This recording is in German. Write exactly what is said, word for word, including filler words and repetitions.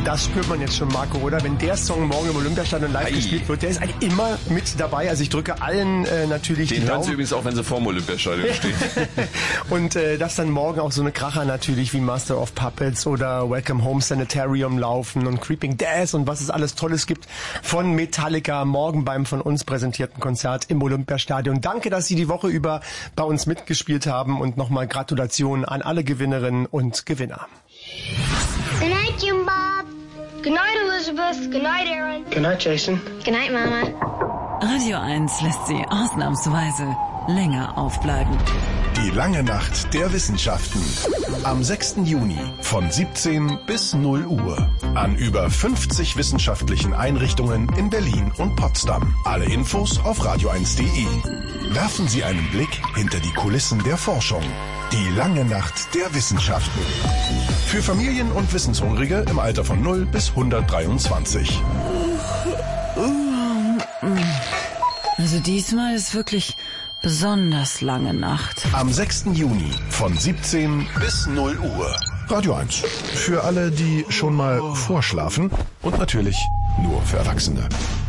Das spürt man jetzt schon, Marco, oder? Wenn der Song morgen im Olympiastadion live Ei. gespielt wird, der ist eigentlich immer mit dabei. Also ich drücke allen äh, natürlich Den die hören Daumen. Sie übrigens auch, wenn Sie vor dem Olympiastadion stehen. Und äh, dass dann morgen auch so eine Kracher natürlich wie Master of Puppets oder Welcome Home Sanitarium laufen und Creeping Death und was es alles Tolles gibt von Metallica morgen beim von uns präsentierten Konzert im Olympiastadion. Danke, dass Sie die Woche über bei uns mitgespielt haben und nochmal Gratulation an alle Gewinnerinnen und Gewinner. Good night, Jim Bob. Good night, Elizabeth. Good night, Aaron. Good night, Jason. Good night, Mama. Radio eins lässt Sie ausnahmsweise länger aufbleiben. Die lange Nacht der Wissenschaften. Am sechsten Juni von siebzehn bis null Uhr. An über fünfzig wissenschaftlichen Einrichtungen in Berlin und Potsdam. Alle Infos auf radio eins punkt de. Werfen Sie einen Blick hinter die Kulissen der Forschung. Die lange Nacht der Wissenschaften. Für Familien und Wissenshungrige im Alter von null bis hundertdreiundzwanzig. Also diesmal ist wirklich besonders lange Nacht. Am sechsten Juni von siebzehn bis null Uhr. Radio eins. Für alle, die schon mal vorschlafen und natürlich nur für Erwachsene.